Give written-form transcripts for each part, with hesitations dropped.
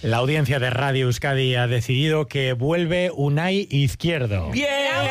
La audiencia de Radio Euskadi ha decidido que vuelve Unai Izquierdo. ¡Bien!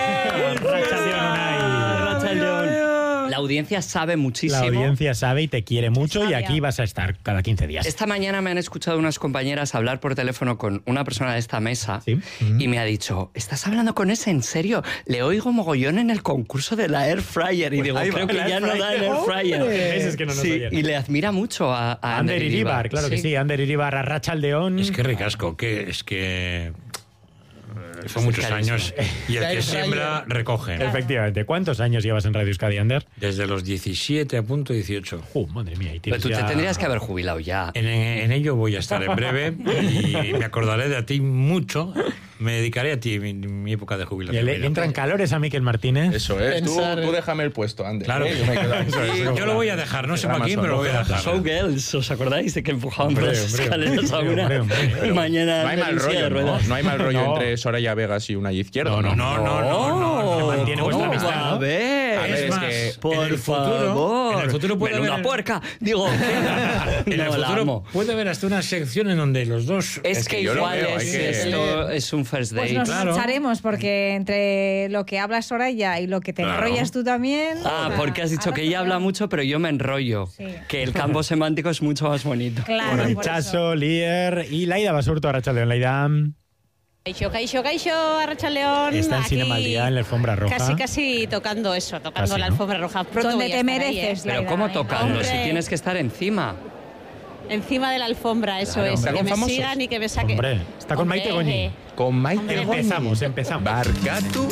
La audiencia sabe muchísimo. La audiencia sabe y te quiere mucho y aquí vas a estar cada 15 días. Esta mañana me han escuchado unas compañeras hablar por teléfono con una persona de esta mesa y me ha dicho, ¿estás hablando con ese en serio? Le oigo mogollón en el concurso de la Air Fryer y digo, creo que ya no da el Air Fryer. Es que no nos oyen. Y le admira mucho a Ander Iribar, claro que sí. Ander Iribar, Arratsaldeon. Es que ricasco, es que son muchos años y el que siembra recoge. Efectivamente. ¿Cuántos años llevas en Radio Euskadi, Ander? Desde los 17 a punto 18. Madre mía. Pero tú te tendrías que haber jubilado ya. En ello voy a estar en breve y me acordaré de ti mucho. Me dedicaré a ti en mi época de jubilación. Le entran calores a Miquel Martínez. Eso es. Tú déjame el puesto, Ander. Claro. Yo me quedo aquí. Yo lo voy a dejar, no sé para quién, pero lo voy a dejar. Showgirls, ¿os acordáis de que empujaban por las escaleras a una mañana? No hay mal rollo, ¿no? No hay mal rollo entre Soraya Vegas y Unai Izquierdo. No. Se mantiene vuestra amistad, ¿no? A ver, Es más, por favor. En el futuro puede haber una puerca. Digo, en el futuro puede haber hasta una sección en donde los dos... Es que igual esto es un first date. Pues nos marcharemos porque entre lo que habla Soraya y lo que te enrollas tú también... Porque has dicho que ella habla mucho, pero yo me enrollo. Sí. Que el campo semántico es mucho más bonito. Claro, bueno, Chaso, Lier y Laida Basurto, Arratsaldeon, Laida. Kaixo, Arratsaldeon. Está en Cinema al Día, en la alfombra roja. Casi tocando la alfombra roja. Pronto donde te mereces, ahí, Pero ¿cómo tocando? Si tienes que estar encima. Encima de la alfombra, eso es. Que me sigan y que me saquen. Hombre, está con Maite Goñi. Con Maite Goñi. Empezamos. Barkatu.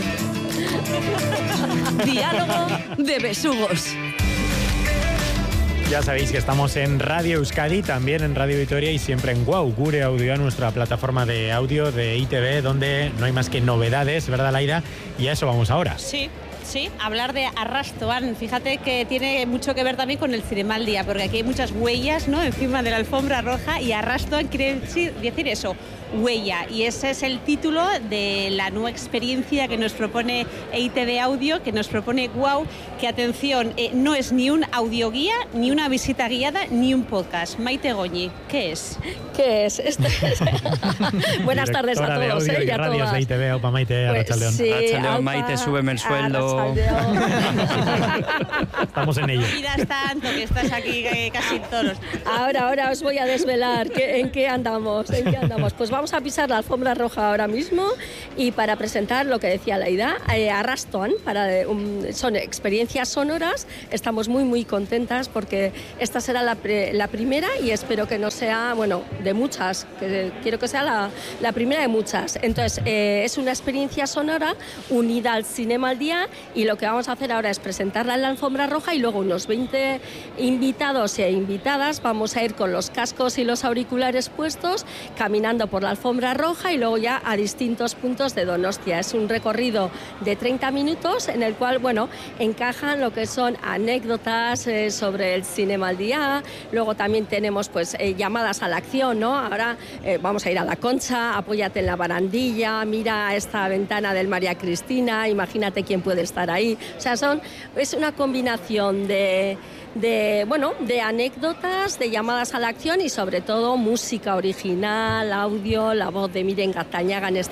Diálogo de besugos. Ya sabéis que estamos en Radio Euskadi, también en Radio Vitoria y siempre en Guau, Gure Audio, nuestra plataforma de audio de ITV, donde no hay más que novedades, ¿verdad, Laida? Y a eso vamos ahora. Sí, hablar de Arrastoan. Fíjate que tiene mucho que ver también con el Cinema al Día, porque aquí hay muchas huellas, ¿no?, encima de la alfombra roja, y Arrastoan quiere decir eso, huella. Y ese es el título de la nueva experiencia que nos propone ITV Audio, que nos propone Guau, que, atención, no es ni un audioguía, ni una visita guiada, ni un podcast. Maite Goñi, ¿qué es? Buenas tardes a todos, y a todas. De ITV, Opa Maite, Arratsaldeon. Sí, Arratsaldeon, Maite, súbeme el sueldo. Estamos en ello. Miras tanto que estás aquí casi todos. Ahora os voy a desvelar en qué andamos. Pues vamos a pisar la alfombra roja ahora mismo y para presentar lo que decía Laida, Arrastoan, son experiencias sonoras. Estamos muy contentas porque esta será la primera y espero que no sea, de muchas, que quiero que sea la primera de muchas. Entonces, es una experiencia sonora unida al Cinema al Día y lo que vamos a hacer ahora es presentarla en la alfombra roja y luego unos 20 invitados e invitadas vamos a ir con los cascos y los auriculares puestos, caminando por la alfombra roja y luego ya a distintos puntos de Donostia. Es un recorrido de 30 minutos en el cual, encajan lo que son anécdotas sobre el Cinema al Día, luego también tenemos llamadas a la acción, ¿no? Ahora vamos a ir a la Concha, apóyate en la barandilla, mira esta ventana del María Cristina, imagínate quién puede estar ahí. O sea, es una combinación de anécdotas, de llamadas a la acción y sobre todo música original, audio, la voz de Miren Gaztañaga en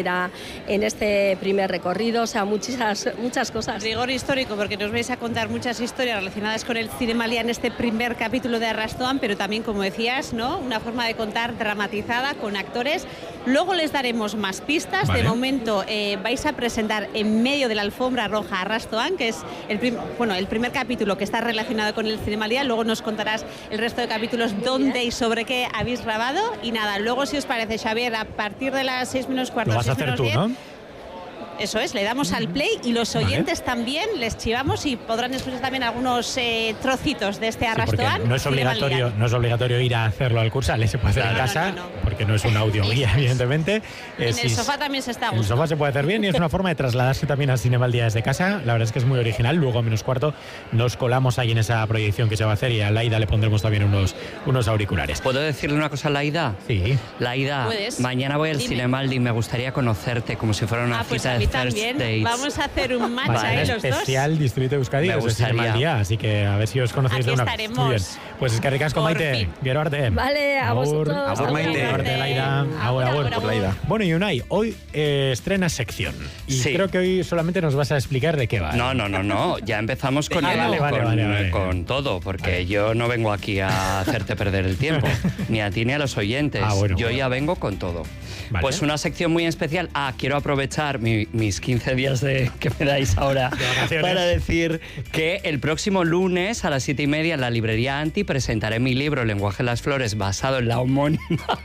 este primer recorrido, o sea, muchas cosas. Rigor histórico, porque nos vais a contar muchas historias relacionadas con el Cinema al Día en este primer capítulo de Arrastoan, pero también, como decías, ¿no?, una forma de contar dramatizada con actores. Luego les daremos más pistas. Vale. De momento vais a presentar en medio de la alfombra roja Arrastoan, que es el primer capítulo que está relacionado con el Cinema al Día. Luego nos contarás el resto de capítulos dónde y sobre qué habéis grabado. Y nada, luego, si os parece, Xavier, a partir de las 6:15... Lo vas a hacer tú, 10, ¿no? Eso es, le damos al play y los oyentes también les chivamos y podrán escuchar también algunos trocitos de este Arrastoan. Sí, no es obligatorio ir a hacerlo al Cursal, se puede hacer en casa, porque no es un audio guía, evidentemente. En el sofá también se está a gusto. En el sofá se puede hacer bien y es una forma de trasladarse también al Cinema al Día desde casa. La verdad es que es muy original. Luego a -4 nos colamos ahí en esa proyección que se va a hacer y a Laida le pondremos también unos auriculares. ¿Puedo decirle una cosa a Laida? Sí. Laida, mañana voy al Cinema al Día y me gustaría conocerte como si fuera una cita de también. Vamos a hacer un match ahí los dos. Especial Distrito Euskadi, me gustaría. Cinema al Día, así que a ver si os conocéis aquí de una estaremos. vez. Muy bien. Pues es que ricasco, Maite. Quiero arte. Vale, a vosotros. Agur, Maite. Agur, Laida. Agur, Laida. Bueno, y Unai, hoy estrenas sección. Y creo que hoy solamente nos vas a explicar de qué va. No. Ya empezamos con, vale. con todo, porque yo no vengo aquí a hacerte perder el tiempo, ni a ti ni a los oyentes. Yo ya vengo con todo. Vale. Pues una sección muy especial. Quiero aprovechar mis 15 días que me dais ahora para decir que el próximo lunes a las 7:30 en la librería Anti presentaré mi libro El lenguaje de las flores, basado en la homónima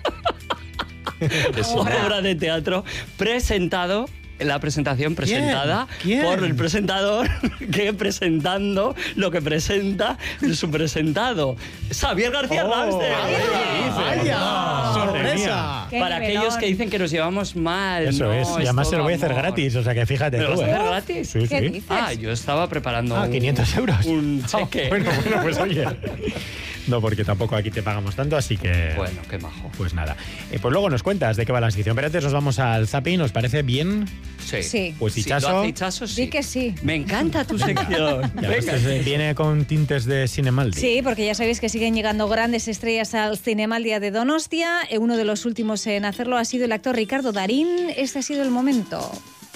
obra de teatro la presentación presentada por el presentador que presentando lo que presenta su presentado, Xavier García Lamster. ¡Vaya! ¡Sorpresa! Para aquellos que dicen que nos llevamos mal. Eso es, y además se lo voy a hacer gratis, o sea que fíjate tú. ¿Lo vas a hacer gratis? Sí. ¿Qué dices? Yo estaba preparando 500 euros. Un cheque. Bueno, pues oye. No, porque tampoco aquí te pagamos tanto, así que... Bueno, qué majo. Pues nada. Pues luego nos cuentas de qué va la sección. Pero antes nos vamos al zapping, ¿nos parece bien? Sí. Pues Hichazo... ¿Lo hace Hichazo? Sí. Di que sí. Me encanta tu sección. Viene con tintes de Cinemaldi. Sí, porque ya sabéis que siguen llegando grandes estrellas al Cinemaldia de Donostia. Uno de los últimos en hacerlo ha sido el actor Ricardo Darín. Este ha sido el momento.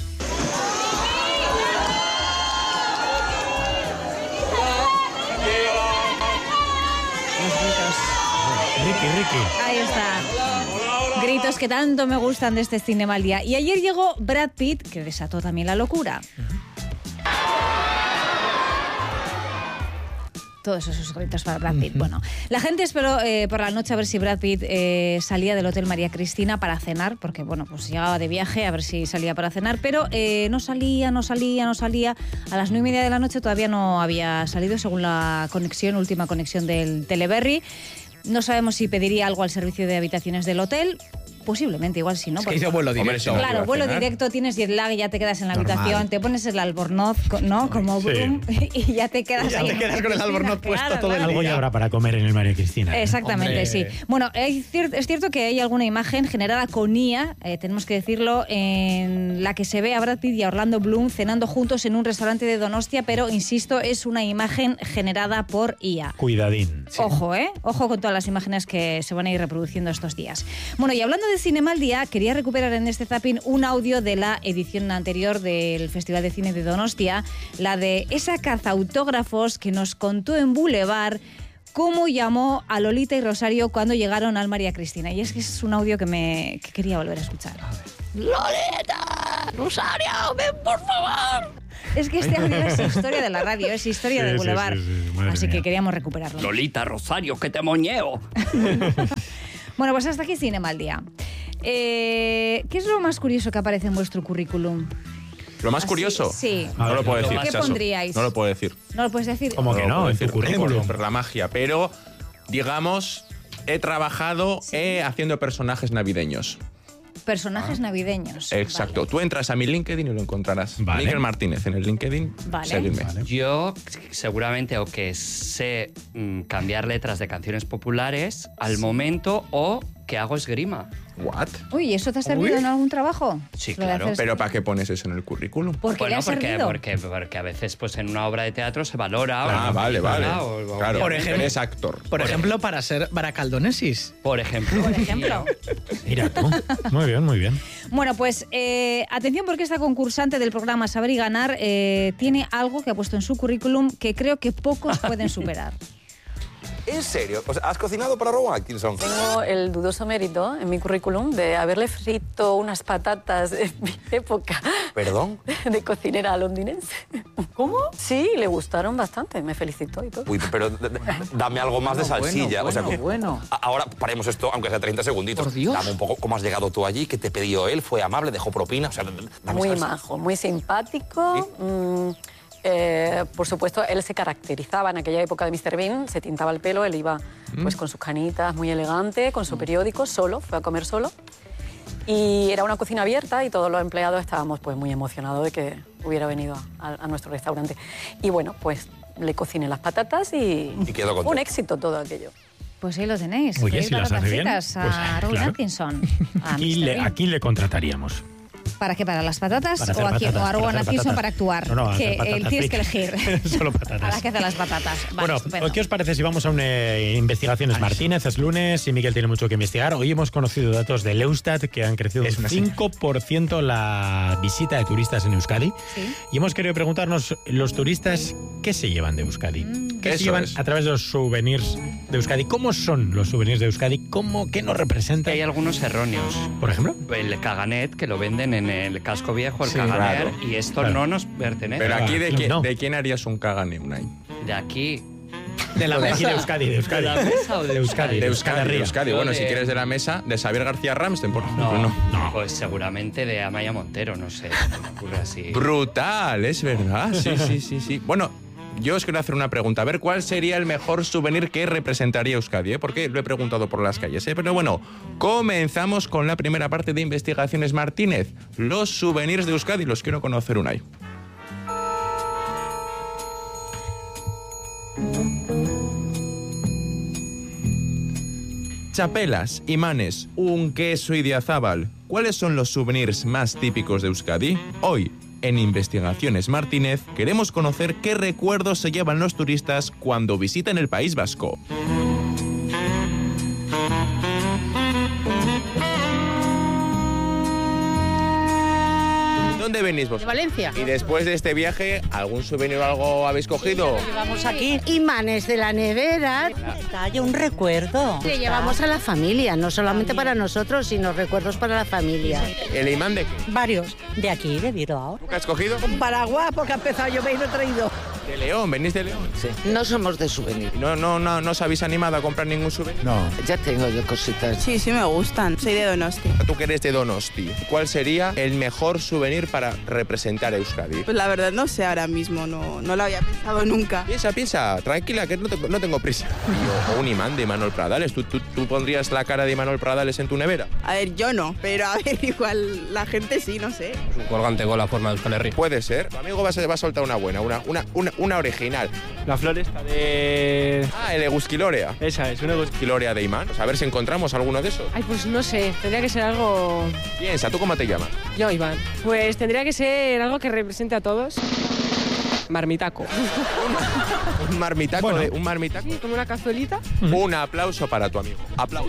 Ricky. Ahí está. Gritos que tanto me gustan de este Cinemaldia. Y ayer llegó Brad Pitt, que desató también la locura. Todos esos gritos para Brad Pitt. Bueno, la gente esperó por la noche a ver si Brad Pitt salía del Hotel María Cristina para cenar, porque bueno, pues llegaba de viaje a ver si salía para cenar, pero no salía. A las 9:30 de la noche todavía no había salido, según la última conexión del Teleberry. No sabemos si pediría algo al servicio de habitaciones del hotel. Posiblemente, igual sí, ¿no? Es que hizo vuelo directo. Hombre, claro, vuelo directo, tienes jet lag y ya te quedas en la habitación, te pones el albornoz, ¿no? Como Broom, y ya te quedas ahí. Ya te quedas con el albornoz puesto todo el día. Algo ya habrá para comer en el María Cristina. Exactamente, Hombre. sí. Bueno, es cierto que hay alguna imagen generada con IA, tenemos que decirlo, en la que se ve a Brad Pitt y a Orlando Bloom cenando juntos en un restaurante de Donostia, pero, insisto, es una imagen generada por IA. Cuidadín. Sí. Ojo con todas las imágenes que se van a ir reproduciendo estos días. Bueno, y hablando de Cinemaldia, quería recuperar en este zapping un audio de la edición anterior del Festival de Cine de Donostia, la de esa cazautógrafos que nos contó en Boulevard cómo llamó a Lolita y Rosario cuando llegaron al María Cristina. Y es que es un audio que quería volver a escuchar. ¡Lolita! ¡Rosario! ¡Ven, por favor! Es que este audio es historia de la radio, es historia de Boulevard. Sí, así que queríamos recuperarlo. Lolita, Rosario, que te moñeo. Bueno, pues hasta aquí Cinemaldia. ¿Qué es lo más curioso que aparece en vuestro currículum? ¿Lo más curioso? Sí. No lo puedo decir. ¿Qué pondríais? No lo puedo decir. ¿No lo puedes decir? ¿Cómo que no? En tu currículum. Romper la magia, pero digamos, he trabajado haciendo personajes navideños. Personajes navideños. Exacto. Vale. Tú entras a mi LinkedIn y lo encontrarás. Vale. Miguel Martínez en el LinkedIn. Vale. Seguidme. Yo seguramente o que sé cambiar letras de canciones populares al momento o que hago esgrima. ¿What? Uy, ¿eso te ha servido en algún trabajo? Sí, Lo de claro. hacer- ¿Pero para qué pones eso en el currículum? Porque le ha servido. Porque a veces pues en una obra de teatro se valora. Ah, vale. Claro, Por ejemplo- eres actor. Por ejemplo, para ser baracaldonesis. Por ejemplo. Por ejemplo. Mira tú. Muy bien. Bueno, pues atención, porque esta concursante del programa Saber y Ganar tiene algo que ha puesto en su currículum que creo que pocos pueden superar. ¿En serio? O sea, ¿has cocinado para Rowan Atkinson? Tengo el dudoso mérito en mi currículum de haberle frito unas patatas en mi época. ¿Perdón? De cocinera londinense. ¿Cómo? Sí, le gustaron bastante, me felicitó y todo. Uy, pero dame algo más de salsilla. Bueno. Ahora paremos esto, aunque sea 30 segunditos. Por Dios. Dame un poco cómo has llegado tú allí, qué te pidió él, fue amable, dejó propina. O sea, dame Muy salsa. majo, muy simpático. Por supuesto, él se caracterizaba en aquella época de Mr. Bean, se tintaba el pelo, él iba pues con sus canitas, muy elegante, con su periódico, solo, fue a comer solo. Y era una cocina abierta y todos los empleados estábamos pues muy emocionados de que hubiera venido a nuestro restaurante. Y bueno, pues le cociné las patatas y quedó contento. un éxito todo aquello. Pues ahí lo tenéis. Oye, si las hace bien, a pues, Rowan claro. Atkinson. A Aquí Mr. Bean. le contrataríamos. ¿Para qué? ¿Para las patatas? Para hacer ¿O aquí, patatas, o Argona para hacer Simpson patatas. para actuar? No, hacer que patatas tienes que fritas. elegir. Solo patatas. ¿Para qué hacer las patatas? Vale, Bueno, estupendo. ¿qué os parece si vamos a una Investigaciones Martínez? Es lunes y Miguel tiene mucho que investigar. Hoy hemos conocido datos del Eustat que han crecido un 5% la visita de turistas en Euskadi. Sí. Y hemos querido preguntarnos, los turistas, ¿qué se llevan de Euskadi? ¿Qué se Eso llevan es. a través de los souvenirs de Euskadi? ¿Cómo son los souvenirs de Euskadi? ¿Qué nos representan? Hay algunos erróneos. Por ejemplo. El caganet, que lo venden en el casco viejo, el Sí, caganer, claro. y esto Claro. no nos pertenece. Pero aquí, No. ¿de quién harías un Kagane, Unai? De aquí. De la De aquí mesa. de Euskadi, de Euskadi. ¿De la mesa o de Euskadi? De Euskadi, de Ría. Euskadi. Yo Bueno, de- si quieres de la mesa, de Xavier García Ramsten, por ejemplo, no. Pues seguramente de Amaya Montero, no sé. Me ocurre así. Brutal, es verdad. Sí. Bueno, yo os quiero hacer una pregunta. A ver, ¿cuál sería el mejor souvenir que representaría Euskadi? Porque lo he preguntado por las calles. Pero bueno, comenzamos con la primera parte de Investigaciones Martínez. Los souvenirs de Euskadi. Los quiero conocer, Unai. Chapelas, imanes, un queso idiazábal. ¿Cuáles son los souvenirs más típicos de Euskadi? Hoy, en Investigaciones Martínez, queremos conocer qué recuerdos se llevan los turistas cuando visitan el País Vasco. ¿Dónde venís vos? De Valencia. Y después de este viaje, ¿algún souvenir o algo habéis cogido? Llevamos aquí imanes de la nevera. Hay un recuerdo. Le llevamos a la familia, no solamente para nosotros, sino recuerdos para la familia. ¿El imán de qué? Varios. De aquí, de Bilbao. ¿Tú qué has cogido? Un paraguas porque ha empezado a llover y lo he traído. De León, ¿venís de León? Sí. No somos de souvenir. ¿No os habéis animado a comprar ningún souvenir? No. Ya tengo yo cositas. Sí, sí me gustan. Soy de Donosti. Tú que eres de Donosti, ¿cuál sería el mejor souvenir para representar a Euskadi? Pues la verdad no sé ahora mismo, no lo había pensado nunca. Piensa, tranquila, que no tengo prisa. O un imán de Imanol Pradales. ¿Tú pondrías la cara de Imanol Pradales en tu nevera? A ver, yo no, pero a ver, igual la gente sí, no sé. Un colgante con la forma de Euskal Herria. Puede ser. Tu amigo va a soltar una buena, una original. La flor está de... Ah, el Egusquilorea. Esa es, una Egusquilorea de imán. Pues a ver si encontramos alguno de esos. Ay, pues no sé, tendría que ser algo... Piensa, ¿tú cómo te llamas? Yo, Iván. Pues tendría que ser algo que represente a todos. Marmitaco. Un marmitaco, Bueno. un marmitaco. Sí, como una cazuelita. Un aplauso para tu amigo. Aplauso.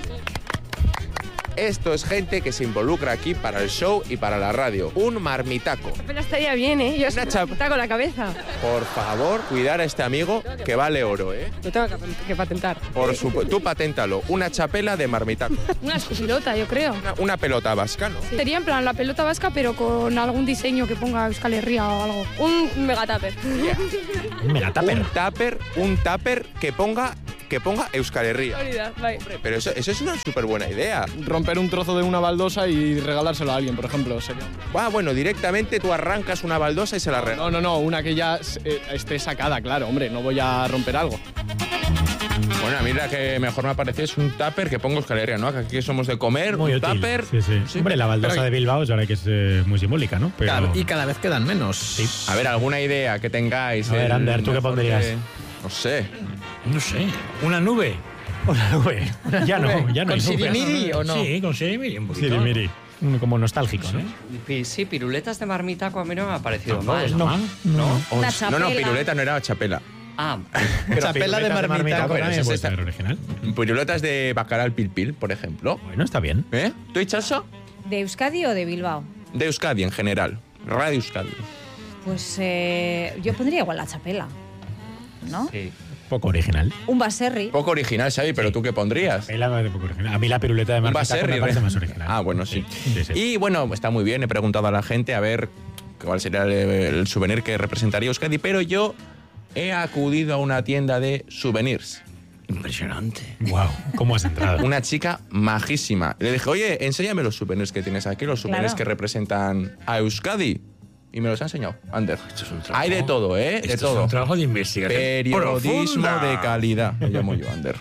Esto es gente que se involucra aquí para el show y para la radio. Un marmitaco. Pero estaría bien, ¿eh? Yo está con la cabeza. Por favor, cuidar a este amigo que vale oro, ¿eh? Lo tengo que patentar. Por supuesto, tú paténtalo. Una chapela de marmitaco. Una escopilota, yo creo. Una pelota vasca, ¿no? Sería en plan la pelota vasca, pero con algún diseño que ponga Euskal Herria o algo. Un megatupper. Un megatupper. Un tupper que ponga Euskal Herria. Vale. Pero eso es una súper buena idea. Romper un trozo de una baldosa y regalárselo a alguien, por ejemplo. Sería... Bueno, directamente tú arrancas una baldosa y se la regalas. No, una que ya esté sacada, claro, hombre, no voy a romper algo. Bueno, a mí la que mejor me parece es un tupper que pongo Euskal Herria, ¿no? Que aquí somos de comer, Muy un útil. tupper. Sí. Hombre, la baldosa de Bilbao es verdad que es muy simbólica, ¿no? Pero... Y cada vez quedan menos. Sí. A ver, alguna idea que tengáis. A ver, Ander, ¿tú qué mejor pondrías? No sé. ¿Una nube? Una nube. Ya no hay ¿Con nubes. sirimiri o no? Sí, con sirimiri un poquito. Sirimiri. Como nostálgico, ¿no? Sí, piruletas de marmitaco a mí no me ha parecido Tampoco mal. está mal. Una chapela. No, piruleta no era chapela. Ah, Chapela de marmitaco. también Esa puede está- ser original. Piruletas de bacaral pilpil, por ejemplo. Bueno, está bien. ¿Eh? ¿Tú Itxaso? ¿De Euskadi o de Bilbao? De Euskadi en general. Radio Euskadi. Pues yo pondría igual la chapela, ¿no? sí. Poco original. Un baserri. Poco original, Xavi, pero ¿tú qué pondrías? Poco original. A mí la piruleta de Un marmitaco baserri, me parece más original. Ah, bueno, sí. Sí. Y bueno, está muy bien. He preguntado a la gente a ver cuál sería el souvenir que representaría Euskadi, pero yo he acudido a una tienda de souvenirs. Impresionante. Wow, ¿cómo has entrado? Una chica majísima. Le dije, oye, enséñame los souvenirs que tienes aquí, los souvenirs Claro. que representan a Euskadi. Y me los ha enseñado, Ander. Esto es un trabajo. Hay de todo, ¿eh? De Esto todo. es un trabajo de investigación Periodismo profunda. de calidad. Me llamo yo, Ander.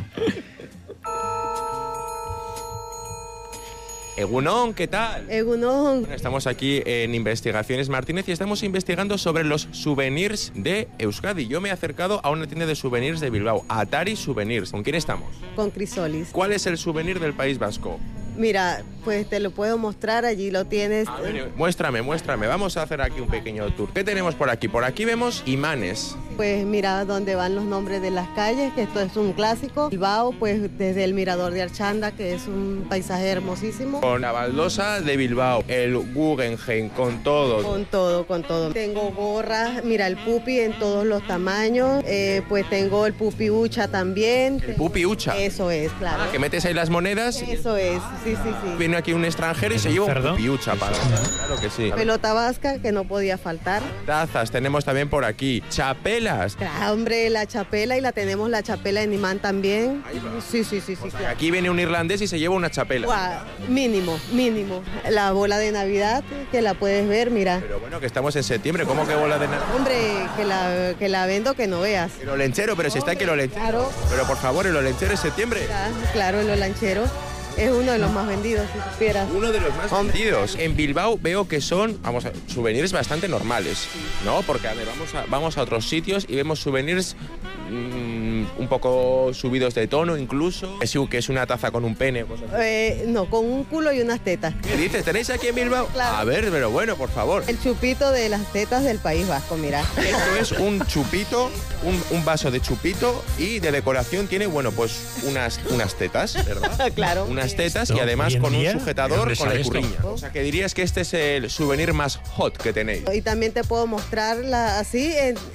Egunon, ¿qué tal? Egunon. Bueno, estamos aquí en Investigaciones Martínez y estamos investigando sobre los souvenirs de Euskadi. Yo me he acercado a una tienda de souvenirs de Bilbao, Atari Souvenirs. ¿Con quién estamos? Con Crisolis. ¿Cuál es el souvenir del País Vasco? Mira, pues te lo puedo mostrar, allí lo tienes. Muéstrame. Vamos a hacer aquí un pequeño tour. ¿Qué tenemos por aquí? Por aquí vemos imanes. Pues mira dónde van los nombres de las calles, que esto es un clásico. Bilbao, pues desde el Mirador de Archanda, que es un paisaje hermosísimo. Con la baldosa de Bilbao, el Guggenheim, con todo. Con todo. Tengo gorras, mira, el pupi en todos los tamaños, pues tengo el pupi ucha también. ¿El pupi ucha? Eso es, claro. Que metes ahí las monedas. Eso es, sí. Viene aquí un extranjero y se lleva un pupi ucha para. Claro que sí. Pelota vasca, que no podía faltar. Tazas tenemos también por aquí. Chapelas. Claro, hombre, la chapela, y tenemos la chapela en imán también. Sí. Claro. Aquí viene un irlandés y se lleva una chapela. Wow, mínimo. La bola de Navidad, que la puedes ver, mira. Pero bueno, que estamos en septiembre, ¿cómo que bola de Navidad? Hombre, que la vendo, que no veas. El olenchero, pero si está aquí el olenchero. Claro. Pero por favor, el olenchero es septiembre. Claro, el olenchero. Es uno de los más vendidos, si supieras. Uno de los más vendidos. En Bilbao veo que son, souvenirs bastante normales, ¿no? Porque a ver, vamos a otros sitios y vemos souvenirs un poco subidos de tono incluso. Que es una taza con un pene. No, con un culo y unas tetas. ¿Qué dices? ¿Tenéis aquí en Bilbao? Claro. A ver, pero bueno, por favor. El chupito de las tetas del País Vasco, mira. Esto es un chupito, un vaso de chupito, y de decoración tiene, bueno, pues unas tetas, ¿verdad? Claro. Unas tetas y además con un sujetador con la curriña. O sea, que dirías que este es el souvenir más hot que tenéis. Y también te puedo mostrarla así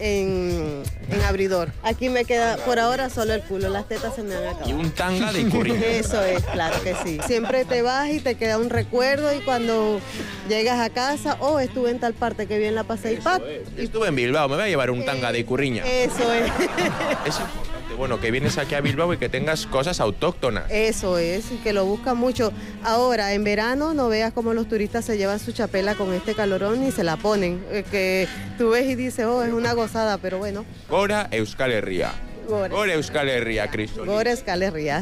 en abridor. Aquí me queda por ahora solo el culo, las tetas se me han acabado. Y un tanga de curriña. Eso es, claro que sí. Siempre te vas y te queda un recuerdo, y cuando llegas a casa, estuve en tal parte, que bien la pasé, y ¡pap! Estuve en Bilbao, me voy a llevar un tanga de curriña. Eso es. Es importante, bueno, que vienes aquí a Bilbao y que tengas cosas autóctonas. Eso es, que lo buscan mucho. Ahora, en verano, no veas cómo los turistas se llevan su chapela con este calorón y se la ponen. Que tú ves y dices, es una gozada, pero bueno. Gora Euskal Herria. Gora Euskal Herria, Cristo. Gora Euskal Herria.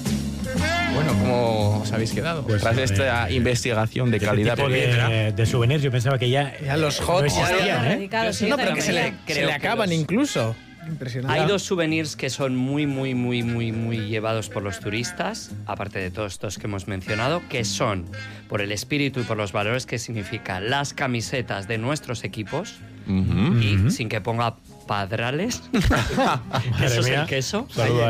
Bueno, ¿cómo os habéis quedado? Pues, tras esta investigación de calidad de souvenirs, yo pensaba que ya los hot no existían, No, pero que se le acaban incluso. Impresionante. Hay dos souvenirs que son muy llevados por los turistas, aparte de todos estos que hemos mencionado, que son, por el espíritu y por los valores que significa, las camisetas de nuestros equipos, y sin que ponga padrales, eso es el queso,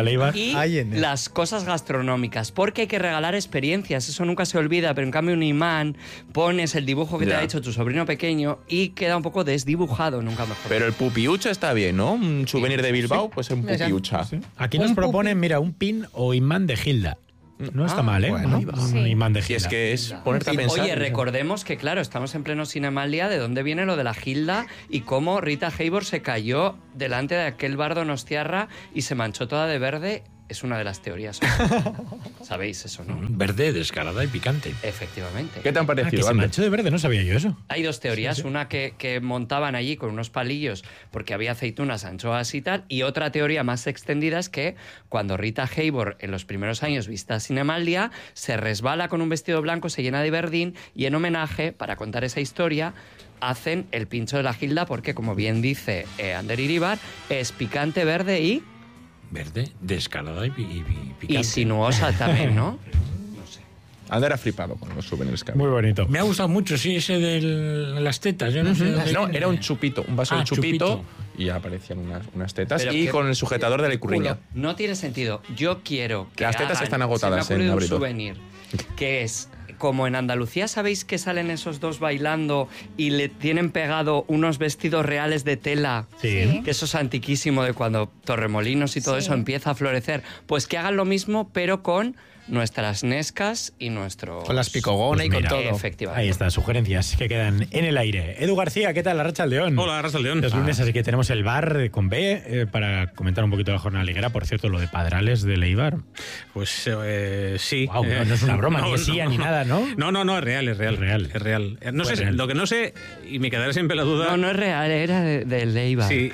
y las cosas gastronómicas, porque hay que regalar experiencias, eso nunca se olvida, pero en cambio un imán, pones el dibujo que te ha hecho tu sobrino pequeño y queda un poco desdibujado, nunca mejor. Pero el pupiucha está bien, ¿no? Un souvenir de Bilbao, pues un pupiucha. Sí. Aquí nos proponen, mira, un pin o imán de Gilda. No está mal, ¿eh? Bueno, un imán de Gilda. Y es que es ponerte a pensar. Oye, recordemos que, claro, estamos en pleno Cinemalia, de dónde viene lo de la Gilda y cómo Rita Hayworth se cayó delante de aquel bar donostiarra y se manchó toda de verde. Es una de las teorías. ¿Sabéis eso, no? Verde, descarada y picante. Efectivamente. ¿Qué te han parecido? Que se manchó de verde, no sabía yo eso. Hay dos teorías. Una que montaban allí con unos palillos porque había aceitunas, anchoas y tal. Y otra teoría más extendida es que cuando Rita Hayworth en los primeros años viste a Cinemalia, se resbala con un vestido blanco, se llena de verdín y en homenaje, para contar esa historia, hacen el pincho de la Gilda porque, como bien dice Ander Iribar, es picante, verde y... Verde, descarada y picante. Y sinuosa también, ¿no? Ander ha flipado con los souvenirs. Muy bonito. Me ha gustado mucho, sí, ese de las tetas. Yo no sé. No, era un chupito, un vaso de chupito, y aparecían unas tetas. Pero y con el sujetador de la curriña. No tiene sentido. Yo quiero que las tetas están agotadas. Se me ha ocurrido un souvenir que es... Como en Andalucía, ¿sabéis que salen esos dos bailando y le tienen pegado unos vestidos reales de tela? Sí. Que eso es antiquísimo de cuando Torremolinos y todo eso empieza a florecer. Pues que hagan lo mismo, pero con nuestras nescas y nuestros... Con las picogona y con todo. Efectivamente. Ahí está, sugerencias que quedan en el aire. Edu García, ¿qué tal? Arratsaldeón. Hola, Arratsaldeón. Los lunes, así que tenemos el bar con B para comentar un poquito la jornada liguera. Por cierto, lo de Padrales de Leibar. Pues sí. Wow, no es una broma, ni esía ni nada, ¿no? No, es real. Es real. No sé, real. Lo que no sé, y me quedaré siempre la duda... No es real, era de Leibar. Sí.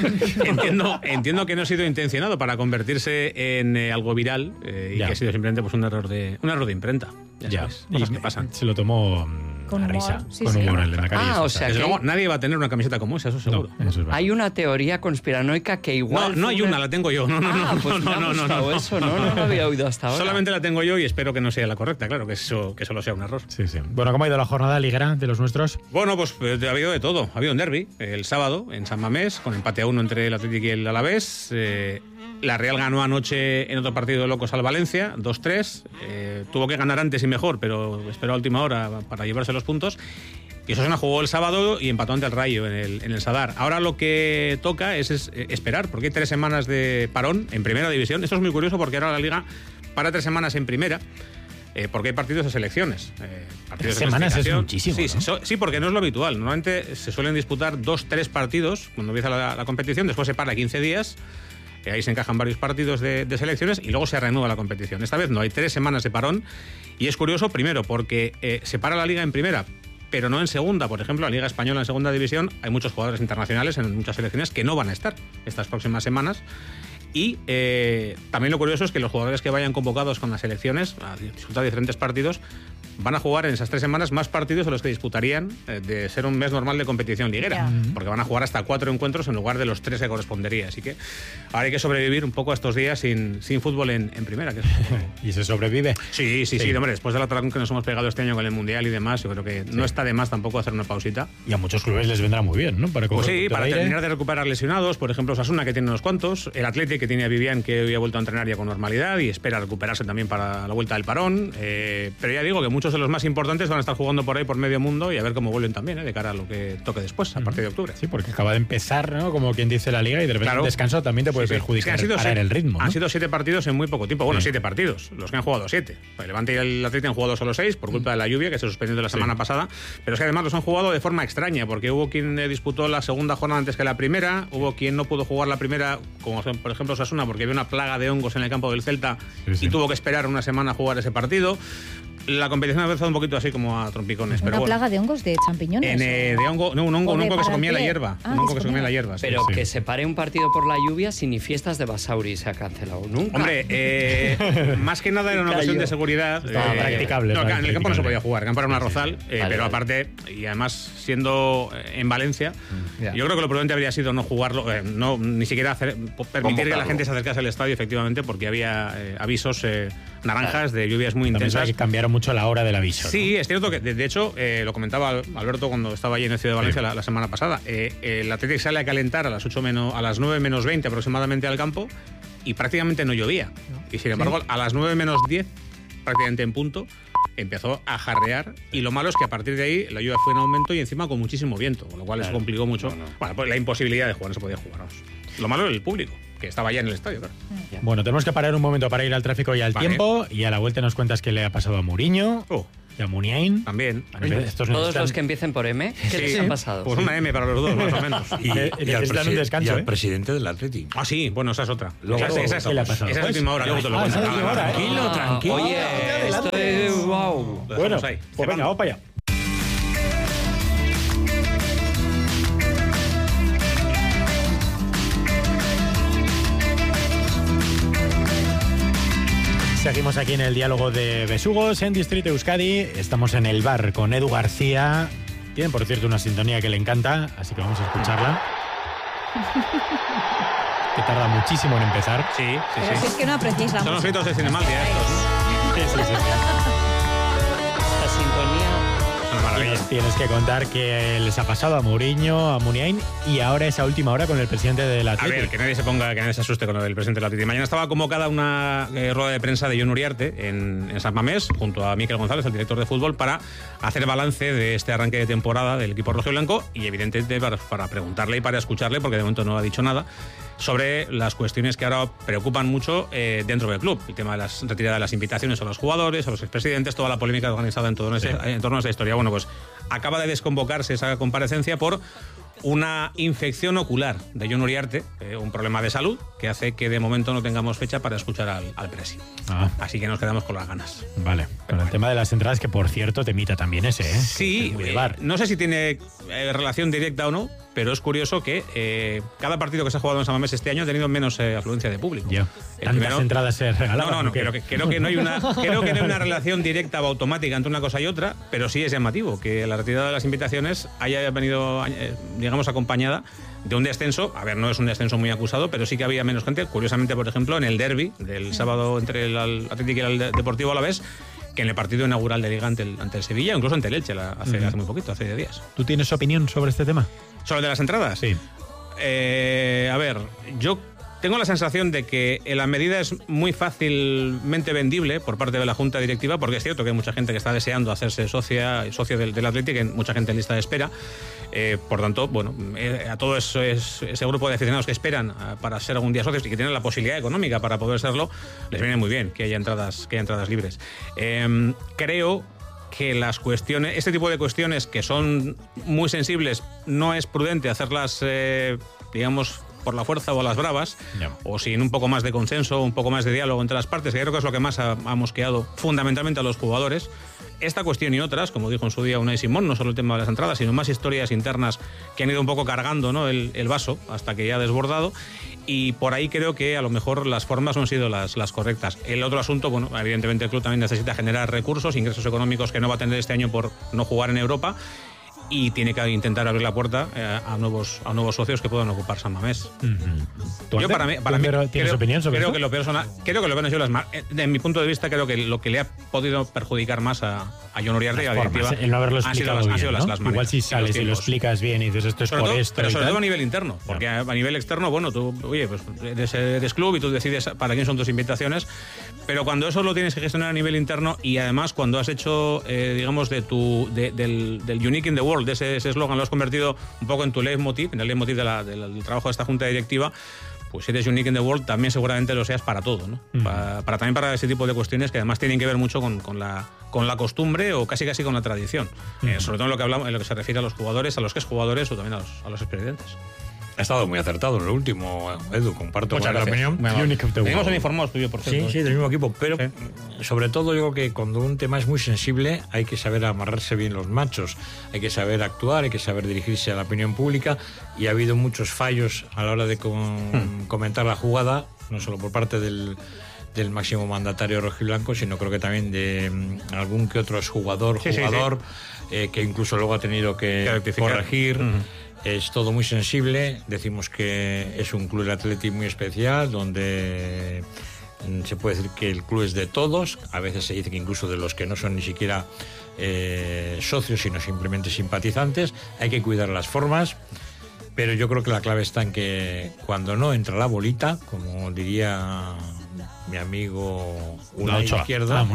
Entiendo que no ha sido intencionado para convertirse en algo viral y que ha sido simplemente pues un error de imprenta. Ya sabes, cosas que pasan. Se lo tomó Con humor. Risa. Sí, Con sí. humor, el Lehendakari. O sea Desde que luego, nadie va a tener una camiseta como esa, eso seguro. No, eso es verdad. hay una teoría conspiranoica que igual... No hay una, la tengo yo. No, Pues me ha gustado eso, no lo había oído hasta ahora. Solamente la tengo yo y espero que no sea la correcta, claro, que solo sea un error. Sí, sí. Bueno, ¿cómo ha ido la jornada liguera de los nuestros? Bueno, pues ha habido de todo. Ha habido un derbi el sábado en San Mamés, con empate a 1 entre el Atlético y el Alavés. La Real ganó anoche en otro partido de locos al Valencia, 2-3. Tuvo que ganar antes y mejor, pero esperó a última hora para llevarse los puntos. Y Osasuna jugó el sábado y empató ante el Rayo en el Sadar. Ahora lo que toca es esperar, porque hay 3 semanas de parón en Primera División. Esto es muy curioso porque ahora la Liga para 3 semanas en Primera, porque hay partidos de selecciones. 3 semanas es muchísimo, Sí, ¿no? sí, porque no es lo habitual. Normalmente se suelen disputar 2-3 partidos cuando empieza la competición, después se para 15 días. Ahí se encajan varios partidos de selecciones y luego se reanuda la competición. Esta vez no, hay 3 semanas de parón. Y es curioso, primero, porque se para la Liga en Primera, pero no en Segunda. Por ejemplo, la Liga Española en Segunda División, hay muchos jugadores internacionales en muchas selecciones que no van a estar estas próximas semanas. Y también lo curioso es que los jugadores que vayan convocados con las selecciones a disputar diferentes partidos van a jugar en esas 3 semanas más partidos de los que disputarían de ser un mes normal de competición liguera, porque van a jugar hasta 4 encuentros en lugar de los 3 que correspondería. Así que ahora hay que sobrevivir un poco a estos días sin fútbol en Primera. Que es... ¿Y se sobrevive? Sí, hombre, después del atracón que nos hemos pegado este año con el Mundial y demás, yo creo que no está de más tampoco hacer una pausita. Y a muchos clubes les vendrá muy bien, ¿no? Para pues sí, para terminar de recuperar lesionados, por ejemplo, Osasuna, que tiene unos cuantos, el Atlético, que tiene a Vivian, que hoy ha vuelto a entrenar ya con normalidad y espera recuperarse también para la vuelta del parón. Pero ya digo que muchos de los más importantes van a estar jugando por ahí por medio mundo y a ver cómo vuelven también, de cara a lo que toque después, a partir de octubre. Sí, porque acaba de empezar, ¿no? Como quien dice la Liga, y de repente el descanso también te puede perjudicar parar el ritmo, ¿no? Han sido 7 partidos en muy poco tiempo. Bueno, 7 partidos, los que han jugado 7. El Levante y el Atlético han jugado solo 6 por culpa de la lluvia que se suspendió la semana pasada, pero es que además los han jugado de forma extraña, porque hubo quien disputó la segunda jornada antes que la primera, hubo quien no pudo jugar la primera, como por ejemplo Osasuna, porque había una plaga de hongos en el campo del Celta y tuvo que esperar una semana a jugar ese partido. La competición ha empezado un poquito así como a trompicones. Una plaga de hongos, de champiñones. De hongo, no, un hongo que se comía la hierba. Un hongo que se comía la hierba. Pero que se pare un partido por la lluvia, sin ni fiestas de Basauri se ha cancelado nunca. Hombre, más que nada era una cuestión de seguridad. Estaba practicable. No, en el campo no se podía jugar, el campo era una rozal, pero aparte, y además siendo en Valencia, yo creo que lo prudente habría sido no jugarlo, ni siquiera permitir que la gente se acercase al estadio, efectivamente, porque había avisos naranjas de lluvias muy intensas. Que cambiaron mucho la hora del aviso. Sí, ¿no? es cierto que de hecho lo comentaba Alberto cuando estaba allí en el Ciudad de Valencia la semana pasada. El Atlético sale a calentar a las 9 menos 20 aproximadamente al campo y prácticamente no llovía. Y sin embargo, a las 9 menos 10, prácticamente en punto, empezó a jarrear, y lo malo es que a partir de ahí la lluvia fue en aumento y encima con muchísimo viento, con lo cual eso complicó mucho. Bueno, pues la imposibilidad de jugar, no se podía jugar. Lo malo era el público, que estaba ya en el estadio, claro. Bueno, tenemos que parar un momento para ir al tráfico y al tiempo, y a la vuelta nos cuentas qué le ha pasado a Mourinho. Y a Muniain. También. Todos los que empiecen por M, ¿qué les ha pasado? Pues una M para los dos, más o menos. Y al presidente del Atlético. Ah, sí, bueno, esa es otra. Esa es la última hora, luego te lo cuento. Tranquilo. Oye, esto es wow. Bueno, pues venga, vamos para allá. Seguimos aquí en el diálogo de Besugos, en Distrito Euskadi. Estamos en el bar con Edu García. Tienen, por cierto, una sintonía que le encanta, así que vamos a escucharla. Que tarda muchísimo en empezar. Sí. Pero si es que no apreciáis la música. Son los gritos de Cinemaldia estos. Sí. Esta sintonía... Tienes que contar qué les ha pasado a Mourinho, a Muniain, y ahora esa última hora con el presidente del Atlético. A ver, que nadie se asuste con el presidente del Atlético. Mañana estaba convocada una rueda de prensa de Jon Uriarte en San Mamés, junto a Miquel González, el director de fútbol, para hacer balance de este arranque de temporada del equipo rojiblanco y evidentemente para preguntarle y para escucharle, porque de momento no ha dicho nada, sobre las cuestiones que ahora preocupan mucho dentro del club. El tema de las retiradas de las invitaciones a los jugadores, a los expresidentes, toda la polémica organizada en torno a esa historia. Bueno, pues acaba de desconvocarse esa comparecencia por una infección ocular de Jon Uriarte, un problema de salud que hace que de momento no tengamos fecha para escuchar al presi. Así que nos quedamos con las ganas. Vale, con el tema de las entradas, que por cierto temita también ese, ¿eh? Sí, no sé si tiene relación directa o no, pero es curioso que cada partido que se ha jugado en San Mamés este año ha tenido menos afluencia de público. Tantas entradas se regalaban. No, creo que no hay una relación directa o automática entre una cosa y otra, pero sí es llamativo que la retirada de las invitaciones haya venido, digamos, acompañada de un descenso. A ver, no es un descenso muy acusado, pero sí que había menos gente. Curiosamente, por ejemplo, en el derbi del sábado entre el Atlético y el Deportivo Alavés, que en el partido inaugural de Liga ante el Sevilla, incluso ante el Elche, hace muy poquito, hace 10 días. ¿Tú tienes opinión sobre este tema? ¿Sobre de las entradas? Sí. A ver, yo tengo la sensación de que la medida es muy fácilmente vendible por parte de la Junta Directiva, porque es cierto que hay mucha gente que está deseando hacerse socio del Atlético, hay mucha gente en lista de espera. Por tanto, bueno, a todo ese grupo de aficionados que esperan para ser algún día socios y que tienen la posibilidad económica para poder serlo, les viene muy bien que haya entradas libres. Creo que este tipo de cuestiones que son muy sensibles, no es prudente hacerlas, digamos, por la fuerza o a las bravas, o sin un poco más de consenso, un poco más de diálogo entre las partes, que creo que es lo que más ha mosqueado fundamentalmente a los jugadores. Esta cuestión y otras, como dijo en su día Unai Simón, no solo el tema de las entradas, sino más historias internas que han ido un poco cargando, ¿no?, el vaso hasta que ya ha desbordado, y por ahí creo que a lo mejor las formas no han sido las correctas. El otro asunto, bueno, evidentemente el club también necesita generar recursos, ingresos económicos que no va a tener este año por no jugar en Europa, y tiene que intentar abrir la puerta a nuevos socios que puedan ocupar San Mamés. Yo para mí ¿tienes opinión sobre creo esto? que lo personal, creo que lo ven sido desde mi punto de vista, creo que lo que le ha podido perjudicar más a Jon Uriarte y a la directiva, el no haberlo explicado bien, ¿no? las maneras. Igual si sales y lo explicas bien y dices esto es por esto. Pero sobre todo a nivel interno, porque a nivel externo, bueno, tú, oye, pues eres club y tú decides para quién son tus invitaciones, pero cuando eso lo tienes que gestionar a nivel interno, y además cuando has hecho, digamos, del Unique in the World, de ese eslogan, lo has convertido un poco en tu leitmotiv, en el leitmotiv del trabajo de esta junta directiva, pues si eres unique in the world, también seguramente lo seas para todo, ¿no? También para ese tipo de cuestiones que además tienen que ver mucho con la costumbre o casi con la tradición. Sobre todo en lo que hablamos, en lo que se refiere a los jugadores, a los exjugadores o también a los expresidentes. Ha estado muy acertado en lo último, Edu, comparto con la opinión. Venimos uniformados tú y yo, por cierto. Sí, del mismo equipo, pero sobre todo yo creo que cuando un tema es muy sensible hay que saber amarrarse bien los machos, hay que saber actuar, hay que saber dirigirse a la opinión pública, y ha habido muchos fallos a la hora de comentar la jugada, no solo por parte del máximo mandatario rojiblanco, sino creo que también de algún que otro jugador, que incluso luego ha tenido que corregir. Es todo muy sensible. Decimos que es un club de Atleti muy especial, donde se puede decir que el club es de todos. A veces se dice que incluso de los que no son ni siquiera socios, sino simplemente simpatizantes. Hay que cuidar las formas, pero yo creo que la clave está en que cuando no entra la bolita, como diría mi amigo una izquierda,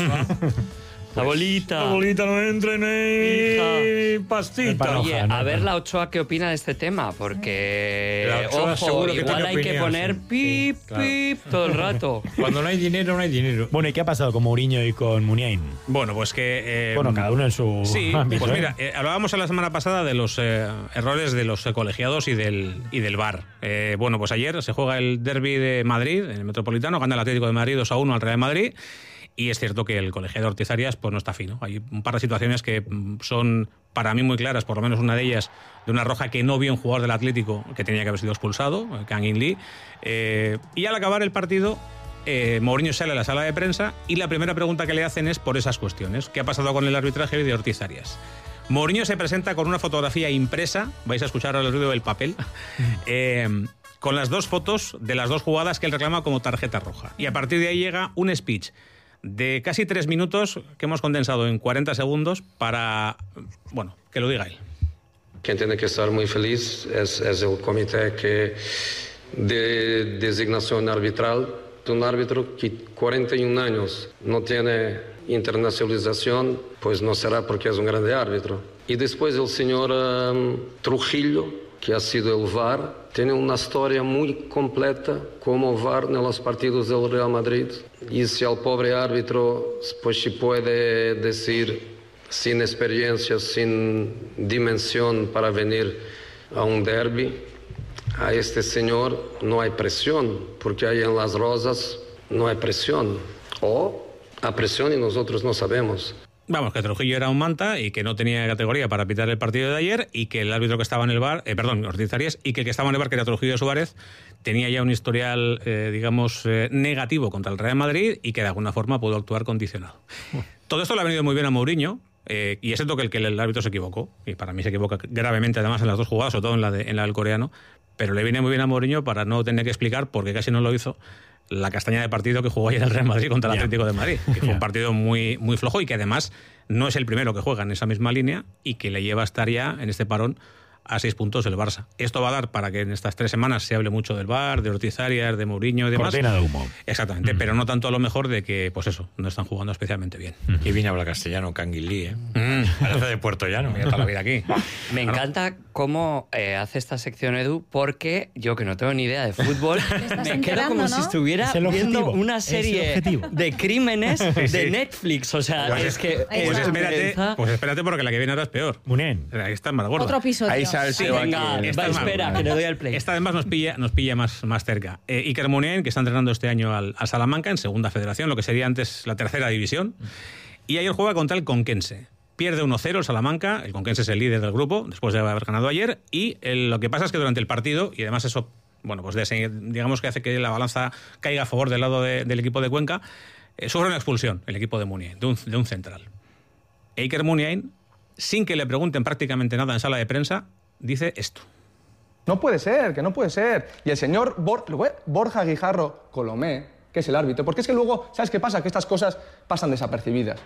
La bolita no entra en pastita. Oye, a ver la Ochoa qué opina de este tema, porque ojo, igual hay que poner pip, pip todo el rato. Cuando no hay dinero, no hay dinero. Bueno, ¿y qué ha pasado con Mourinho y con Muniain? Bueno, pues que... cada uno en su ámbito. Pues mira, hablábamos la semana pasada de los errores de los colegiados y del VAR. Bueno, pues ayer se juega el derbi de Madrid, en el Metropolitano, gana el Atlético de Madrid 2-1 al Real Madrid. Y es cierto que el colegiado Ortiz Arias pues no está fino. Hay un par de situaciones que son para mí muy claras, por lo menos una de ellas de una roja que no vio un jugador del Atlético que tenía que haber sido expulsado, Kang In Lee. Y al acabar el partido, Mourinho sale a la sala de prensa y la primera pregunta que le hacen es por esas cuestiones. ¿Qué ha pasado con el arbitraje de Ortiz Arias? Mourinho se presenta con una fotografía impresa, vais a escuchar el ruido del papel, con las dos fotos de las dos jugadas que él reclama como tarjeta roja. Y a partir de ahí llega un speech de casi 3 minutos que hemos condensado en 40 segundos para, bueno, que lo diga él. Quien tiene que estar muy feliz es el comité de designación arbitral. Un árbitro que 41 años no tiene internacionalización, pues no será porque es un grande árbitro. Y después el señor Trujillo, que ha sido el VAR, tiene una historia muy completa como VAR en los partidos del Real Madrid. Y si al pobre árbitro pues se puede decir sin experiencia, sin dimensión para venir a un derbi, a este señor no hay presión, porque ahí en Las Rosas no hay presión. O hay presión y nosotros no sabemos. Vamos, que Trujillo era un manta y que no tenía categoría para pitar el partido de ayer y que el árbitro que estaba en el bar, Ortiz Arias, y que el que estaba en el bar, que era Trujillo Suárez, tenía ya un historial, negativo contra el Real Madrid y que de alguna forma pudo actuar condicionado. Todo esto le ha venido muy bien a Mourinho, y es cierto que el árbitro se equivocó, y para mí se equivoca gravemente además en las dos jugadas, sobre todo en la del coreano, pero le viene muy bien a Mourinho para no tener que explicar, porque casi no lo hizo, la castaña de partido que jugó ayer el Real Madrid contra el Atlético de Madrid, que fue un partido muy, muy flojo y que además no es el primero que juega en esa misma línea y que le lleva a estar ya en este parón a 6 puntos el Barça. Esto va a dar para que en estas 3 semanas se hable mucho del VAR, de Ortiz Arias, de Mourinho y demás. Cortina de humo. Exactamente, pero no tanto a lo mejor de que, pues eso, no están jugando especialmente bien. Y bien habla castellano, Canguilí, Parece de Puerto Llano. Mira toda la vida aquí. Me encanta cómo hace esta sección Edu, porque yo, que no tengo ni idea de fútbol, me quedo como si estuviera viendo una serie de crímenes de Netflix. O sea, pues es que... Pues espérate, porque la que viene ahora es peor. Munien. Ahí está más gorda. Otro episodio. Ahí venga, espera, que le doy al play. Esta además nos pilla más cerca. Iker Munien, que está entrenando este año al Salamanca en segunda federación, lo que sería antes la tercera división. Y ayer juega contra el Conquense. Pierde 1-0 el Salamanca, el Conquense es el líder del grupo, después de haber ganado ayer, y lo que pasa es que durante el partido, y además eso, bueno, pues digamos que hace que la balanza caiga a favor del lado del equipo de Cuenca, sufre una expulsión el equipo de Munien, de un central. Iker Munien, sin que le pregunten prácticamente nada en sala de prensa, dice esto. No puede ser, que no puede ser. Y el señor Borja Guijarro Colomé, que es el árbitro, porque es que luego, ¿sabes qué pasa? Que estas cosas pasan desapercibidas,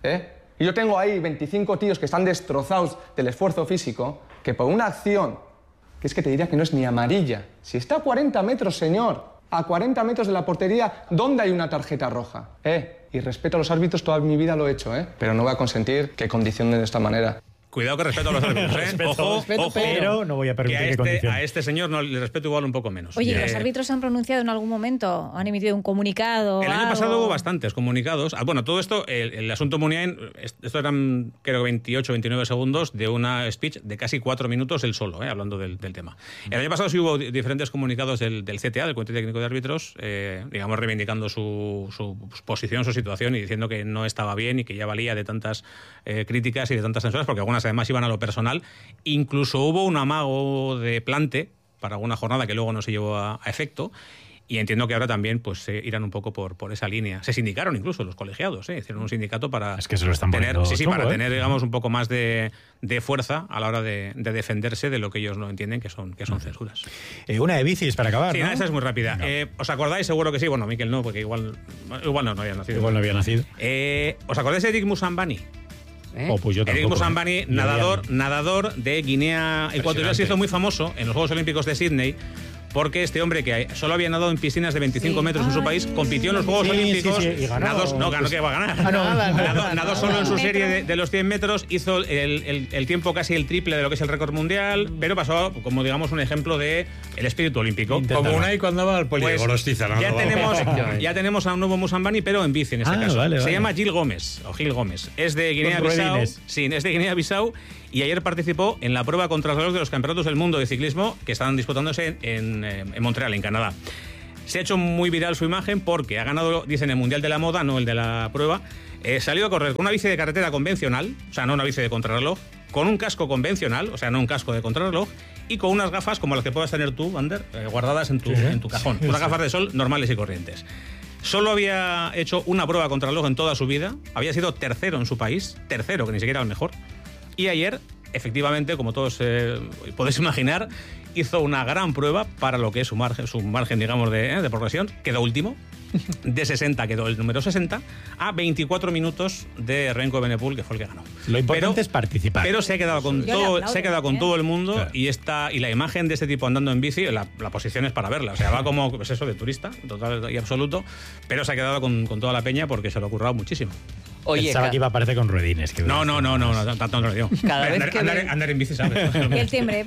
Y yo tengo ahí 25 tíos que están destrozados del esfuerzo físico, que por una acción, que es que te diría que no es ni amarilla, si está a 40 metros, señor, a 40 metros de la portería, ¿dónde hay una tarjeta roja? Y respeto a los árbitros, toda mi vida lo he hecho, pero no voy a consentir que condicionen de esta manera. Cuidado, que respeto a los árbitros, Ojo, pero no voy a permitir que a este señor no le respeto igual un poco menos. Oye, ¿los árbitros han pronunciado en algún momento? ¿Han emitido un comunicado? El año pasado hubo bastantes comunicados. Bueno, todo esto, el asunto Munien, esto eran creo 28, 29 segundos de una speech de casi 4 minutos él solo, hablando del tema. El año pasado sí hubo diferentes comunicados del CTA, del Comité Técnico de Árbitros, digamos reivindicando su posición, su situación y diciendo que no estaba bien y que ya valía de tantas críticas y de tantas censuras, porque algunas además iban a lo personal. Incluso hubo un amago de plante para alguna jornada que luego no se llevó a efecto, y entiendo que ahora también pues irán un poco por esa línea. Se sindicaron incluso los colegiados, hicieron un sindicato para es que se lo están tener, chungo, para tener, digamos, un poco más de fuerza a la hora de defenderse de lo que ellos no entienden que son censuras. Una de bicis para acabar, sí, ¿no? Esa es muy rápida. ¿Os acordáis? Seguro que sí. Bueno, Miquel no, porque igual no había nacido. Igual no había nacido. ¿Os acordáis de Eric Musambani? Pues yo tampoco, Eric Musambani, nadador de Guinea Ecuatorial, se hizo muy famoso en los Juegos Olímpicos de Sydney, porque este hombre, que solo había nadado en piscinas de 25 metros en su país, compitió en los Juegos Olímpicos. Y ganó. Ganó que va a ganar. Nadó solo en su serie de los 100 metros, hizo el tiempo casi el triple de lo que es el récord mundial, pero pasó como, digamos, un ejemplo de el espíritu olímpico. Como Unai cuando va al Poligorostiza. Ya tenemos a un nuevo Musambani, pero en bici en este caso. Se llama Gil Gómez. Es de Guinea-Bissau. Sí, es de Guinea-Bissau. Y ayer participó en la prueba contrarreloj de los campeonatos del mundo de ciclismo que estaban disputándose en Montreal, en Canadá. Se ha hecho muy viral su imagen porque ha ganado, dicen, el Mundial de la Moda, no el de la prueba. Salió a correr con una bici de carretera convencional, o sea, no una bici de contrarreloj, con un casco convencional, o sea, no un casco de contrarreloj, y con unas gafas como las que puedas tener tú, Ander, guardadas en tu cajón. Unas gafas de sol normales y corrientes. Solo había hecho una prueba contrarreloj en toda su vida, había sido tercero en su país, tercero, que ni siquiera el mejor. Y ayer, efectivamente, como todos podéis imaginar, hizo una gran prueba para lo que es su margen, digamos, de progresión. Quedó último, de 60 quedó el número 60, a 24 minutos de Renko Evenepoel, que fue el que ganó. Lo importante es participar. Pero se ha quedado con todo el mundo, claro. Y la imagen de este tipo andando en bici, la posición es para verla. O sea, va como pues eso, de turista, total y absoluto, pero se ha quedado con toda la peña porque se lo ha currado muchísimo. Oye, pensaba que iba a aparecer con ruedines. No, tanto no lo digo. Andar en bici, ¿sabes? Y el timbre.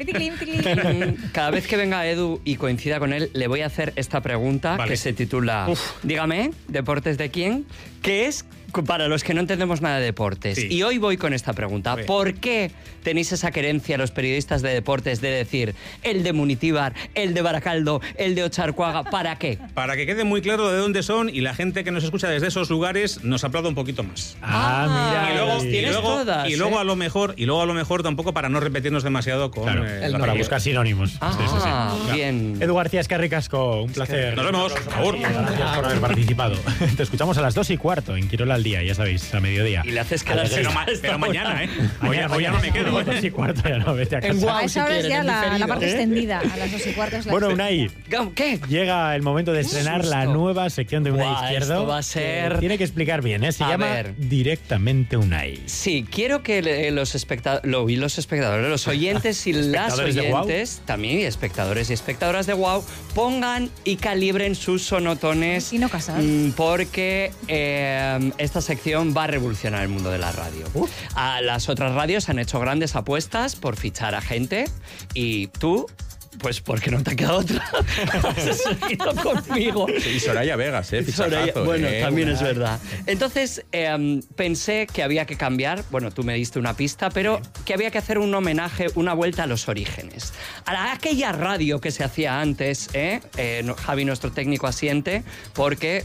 Cada vez que venga Edu y coincida con él, le voy a hacer esta pregunta que se titula dígame, ¿deportes de quién? que es para los que no entendemos nada de deportes. Sí. Y hoy voy con esta pregunta. ¿Por qué tenéis esa querencia los periodistas de deportes de decir el de Munitíbar, el de Baracaldo, el de Ocharcoaga? ¿Para qué? Para que quede muy claro de dónde son y la gente que nos escucha desde esos lugares nos aplauda un poquito más. Mira. Y luego a lo mejor tampoco para no repetirnos demasiado con... para buscar sinónimos. Sí. Bien. Edu García Escarricasco, un placer. Nos vemos. Por favor. Gracias por haber participado. Te escuchamos a las 2:15 en Quirola al día, ya sabéis, a mediodía. Y le haces quedarse pero mañana, ¿eh? Hoy ya no me quedo. 2:15 ya no, vete a casa. A esa hora es ya la parte extendida, a las 2:15. Bueno, Unai, ¿qué? Llega el momento de estrenar la nueva sección de Unai Izquierdo. Esto va a ser... Tiene que explicar bien, ¿eh? Se llama Directamente Unai. Sí, quiero que los espectadores, los oyentes y las oyentes, también espectadores y espectadoras de WOW, pongan y calibren sus sonotones. Y no casar. Porque esta sección va a revolucionar el mundo de la radio. A las otras radios han hecho grandes apuestas por fichar a gente y tú... Pues porque no te ha quedado otra. Has seguido conmigo. Y Soraya Vegas, fichajazo. Bueno, también es verdad. Entonces, pensé que había que cambiar, bueno, tú me diste una pista, pero que había que hacer un homenaje, una vuelta a los orígenes. A aquella radio que se hacía antes, Javi, nuestro técnico, asiente, porque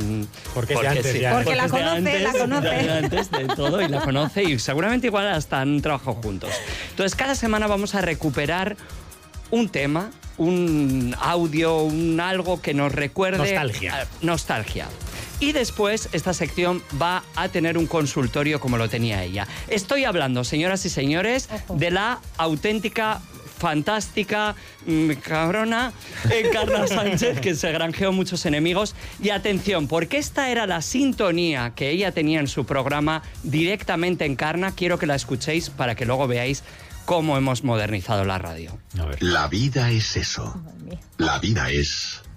la conoce. Antes de todo, y la conoce, y seguramente igual hasta han trabajado juntos. Entonces, cada semana vamos a recuperar un tema, un audio, algo que nos recuerde... Nostalgia. Y después esta sección va a tener un consultorio como lo tenía ella. Estoy hablando, señoras y señores, de la auténtica, fantástica, cabrona Encarna Sánchez, que se granjeó muchos enemigos. Y atención, porque esta era la sintonía que ella tenía en su programa Directamente Encarna. Quiero que la escuchéis para que luego veáis cómo hemos modernizado la radio. La vida es eso. La vida es